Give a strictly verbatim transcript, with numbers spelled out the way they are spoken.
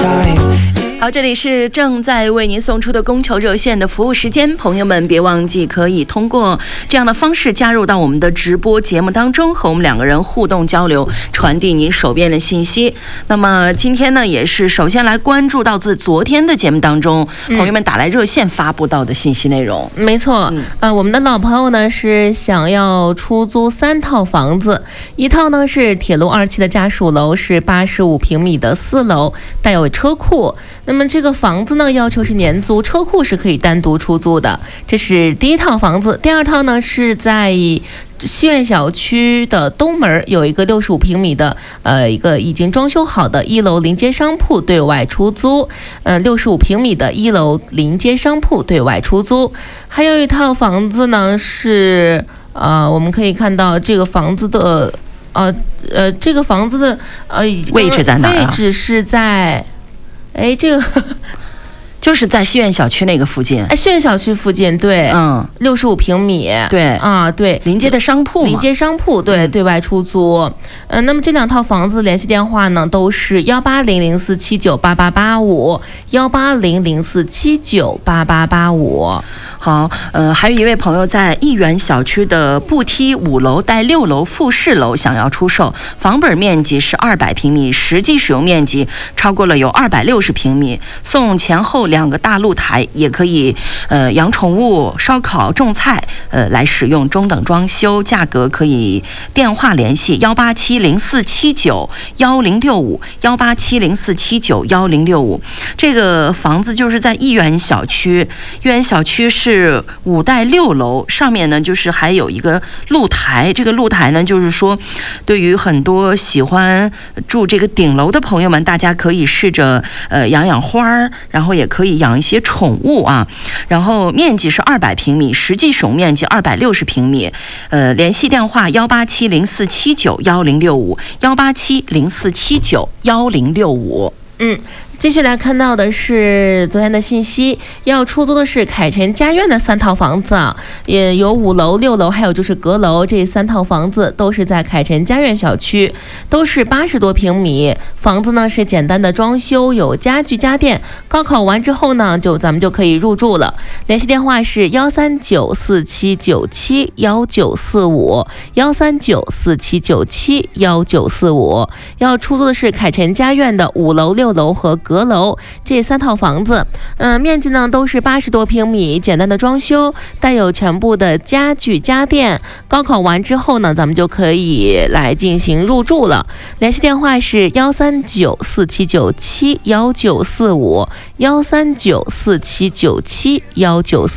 好，这里是正在为您送出的供求热线的服务时间，朋友们别忘记可以通过这样的方式加入到我们的直播节目当中，和我们两个人互动交流，传递您手边的信息。那么今天呢，也是首先来关注到自昨天的节目当中、嗯、朋友们打来热线发布到的信息内容。 没错、嗯、呃，我们的老朋友呢是想要出租三套房子，一套呢是铁路二期的家属楼，是八十五平米的四楼，带有车库。那么这个房子呢，要求是年租，车库是可以单独出租的。这是第一套房子。第二套呢是在西苑小区的东门，有一个六十五平米的呃一个已经装修好的一楼临街商铺对外出租，呃六十五平米的一楼临街商铺对外出租。还有一套房子呢是呃我们可以看到这个房子的呃呃这个房子的呃位置在哪儿啊？ 位置是在。哎，这个就是在西苑小区那个附近。 哎，西苑小区附近，对，嗯，六十五平米， 对， 啊，对， 临街的商铺， 临街商铺，对，对外出租。嗯、呃，那么这两套房子联系电话呢，都是幺八零零四七九八八八五，幺八零零四七九八八八五。 好，呃，还有一位朋友在亿源小区的步梯五楼带六楼复式楼想要出售，房本面积是二百平米，实际使用面积超过了有二百六十平米，送前后两个大露台，也可以呃养宠物、烧烤、种菜，呃来使用，中等装修，价格可以电话联系幺八七零四七九幺零六五幺八七零四七九幺零六五。这个房子就是在亿源小区，亿源小区是。是五带六楼，上面呢就是还有一个露台，这个露台呢就是说对于很多喜欢住这个顶楼的朋友们，大家可以试着呃养养花儿，然后也可以养一些宠物啊。然后面积是二百平米，实际使用面积二百六十平米。呃，联系电话幺八七零四七九幺零六五幺八七零四七九幺零六五。 嗯。继续来看到的是昨天的信息，要出租的是凯辰家苑的三套房子啊，也有五楼、六楼，还有就是阁楼，这三套房子都是在凯辰家苑小区，都是八十多平米。房子呢是简单的装修，有家具家电。高考完之后呢，就咱们就可以入住了。联系电话是幺三九四七九七幺九四五幺三九四七九七幺九四五。要出租的是凯辰家苑的五楼、六楼和阁楼。阁楼这三套房子，嗯、呃，面积呢都是八十多平米，简单的装修，带有全部的家具家电。高考完之后呢，咱们就可以来进行入住了。联系电话是幺三九四七九七幺九四五幺三九四七九七幺九四。